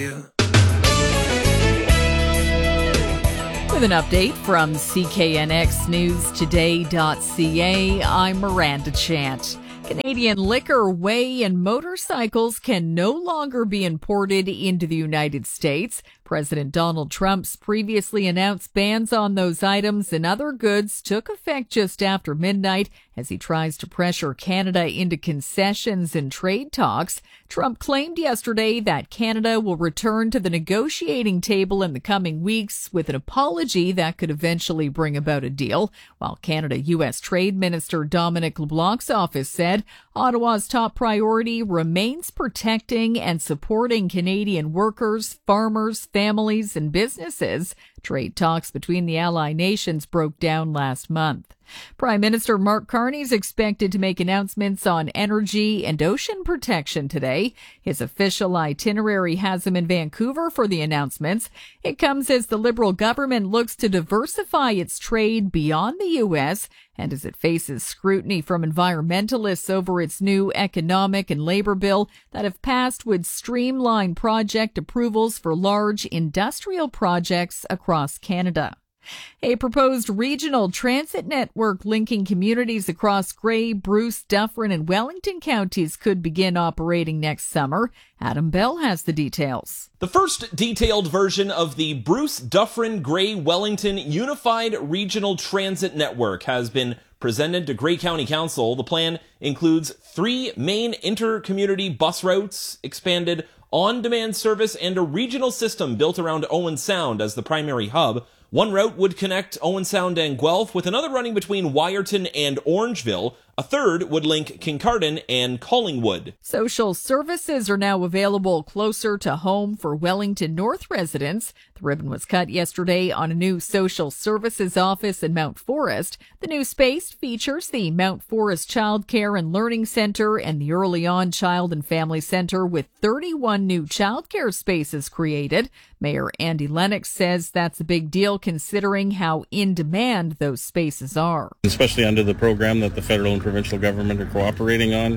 With an update from CKNXNewsToday.ca, I'm Miranda Chant. Canadian liquor, whey, and motorcycles can no longer be imported into the United States. President Donald Trump's previously announced bans on those items and other goods took effect just after midnight as he tries to pressure Canada into concessions and trade talks. Trump claimed yesterday that Canada will return to the negotiating table in the coming weeks with an apology that could eventually bring about a deal, while Canada-U.S. Trade Minister Dominic LeBlanc's office said Ottawa's top priority remains protecting and supporting Canadian workers, farmers, families, and businesses. Trade talks between the ally nations broke down last month. Prime Minister Mark Carney is expected to make announcements on energy and ocean protection today. His official itinerary has him in Vancouver for the announcements. It comes as the Liberal government looks to diversify its trade beyond the U.S. and as it faces scrutiny from environmentalists over its new economic and labor bill that, if passed, would streamline project approvals for large industrial projects across Canada. A proposed regional transit network linking communities across Grey, Bruce, Dufferin, and Wellington counties could begin operating next summer. Adam Bell has the details. The first detailed version of the Bruce, Dufferin, Grey, Wellington Unified Regional Transit Network has been presented to Grey County Council. The plan includes 3 main inter-community bus routes, expanded on-demand service, and a regional system built around Owen Sound as the primary hub. One route would connect Owen Sound and Guelph, with another running between Wyerton and Orangeville. A third would link Kincardine and Collingwood. Social services are now available closer to home for Wellington North residents. The ribbon was cut yesterday on a new social services office in Mount Forest. The new space features the Mount Forest Child Care and Learning Centre and the Early On Child and Family Centre, with 31 new childcare spaces created. Mayor Andy Lennox says that's a big deal considering how in demand those spaces are. Especially under the program that the federal and provincial government are cooperating on.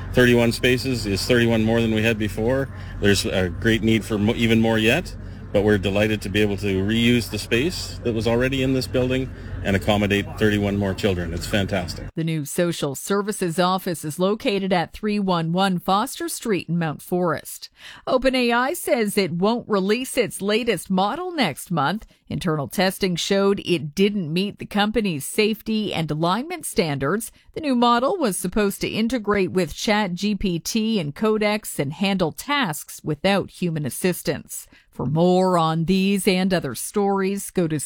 31 spaces is 31 more than we had before. There's a great need for even more yet, but we're delighted to be able to reuse the space that was already in this building and accommodate 31 more children. It's fantastic. The new social services office is located at 311 Foster Street in Mount Forest. OpenAI says it won't release its latest model next month. Internal testing showed it didn't meet the company's safety and alignment standards. The new model was supposed to integrate with ChatGPT and Codex and handle tasks without human assistance. For more on these and other stories, go to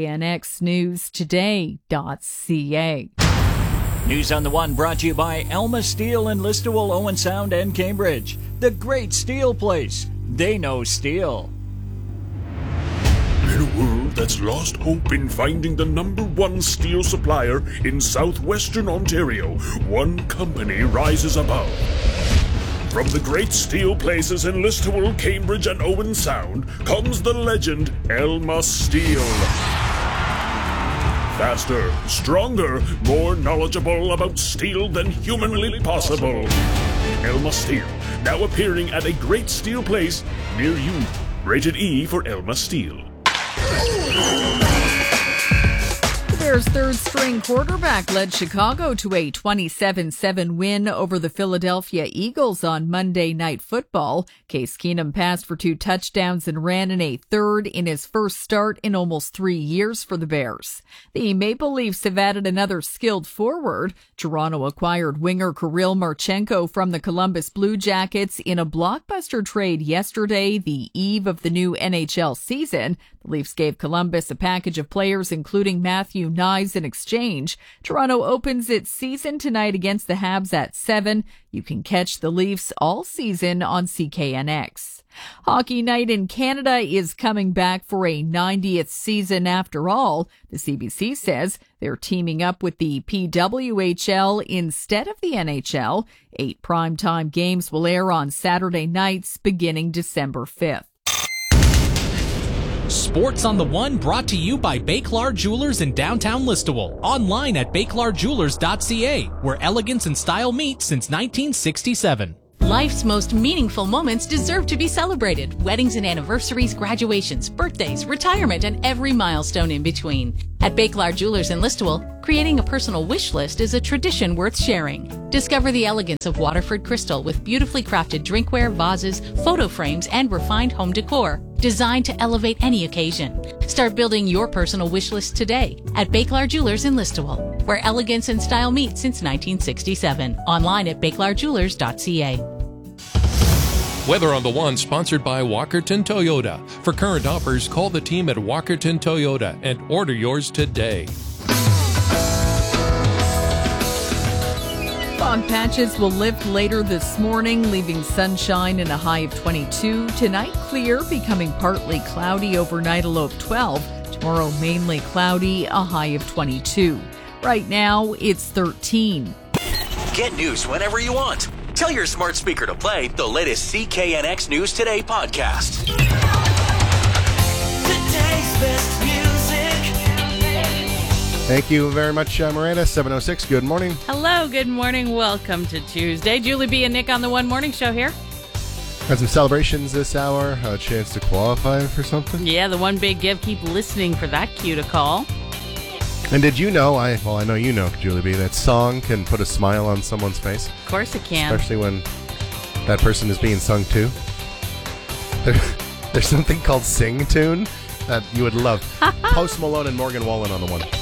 CKNXNewsToday.ca. News on the One brought to you by Elma Steel in Listowel, Owen Sound, and Cambridge. The great steel place. They know steel. In a world that's lost hope in finding the #1 steel supplier in southwestern Ontario, one company rises above. From the great steel places in Listowel, Cambridge, and Owen Sound comes the legend Elma Steel. Faster, stronger, more knowledgeable about steel than humanly possible. Elma Steel, now appearing at a great steel place near you. Rated E for Elma Steel. The Bears' third-string quarterback led Chicago to a 27-7 win over the Philadelphia Eagles on Monday Night Football. Case Keenum passed for 2 touchdowns and ran in a third in his first start in almost 3 years for the Bears. The Maple Leafs have added another skilled forward. Toronto acquired winger Kirill Marchenko from the Columbus Blue Jackets in a blockbuster trade yesterday, the eve of the new NHL season. The Leafs gave Columbus a package of players, including Matthew Knies, in exchange. Toronto opens its season tonight against the Habs at 7. You can catch the Leafs all season on CKNX. Hockey Night in Canada is coming back for a 90th season after all. The CBC says they're teaming up with the PWHL instead of the NHL. 8 primetime games will air on Saturday nights beginning December 5th. Sports on the One brought to you by Béclair Jewelers in downtown Listowel. Online at BéclairJewelers.ca, where elegance and style meet since 1967. Life's most meaningful moments deserve to be celebrated. Weddings and anniversaries, graduations, birthdays, retirement, and every milestone in between. At Bakelard Jewelers in Listowel, creating a personal wish list is a tradition worth sharing. Discover the elegance of Waterford crystal with beautifully crafted drinkware, vases, photo frames, and refined home decor, designed to elevate any occasion. Start building your personal wish list today at Bakelard Jewelers in Listowel, where elegance and style meet since 1967. Online at bakelardjewelers.ca. Weather on the One, sponsored by Walkerton Toyota. For current offers, call the team at Walkerton Toyota and order yours today. Fog patches will lift later this morning, leaving sunshine and a high of 22. Tonight, clear, becoming partly cloudy overnight, a low of 12. Tomorrow, mainly cloudy, a high of 22. Right now, it's 13. Get news whenever you want. Tell your smart speaker to play the latest CKNX News Today podcast. Today's best music. Thank you very much, Miranda. 7:06. Good morning. Hello. Good morning. Welcome to Tuesday. Julie B. and Nick on the One Morning Show here. Had some celebrations this hour. A chance to qualify for something. Yeah, the One Big Give. Keep listening for that cue to call. And did you know, I know you know, Julie B., that song can put a smile on someone's face? Of course it can. Especially when that person is being sung to. There's something called Sing Tune that you would love. Post Malone and Morgan Wallen on the One.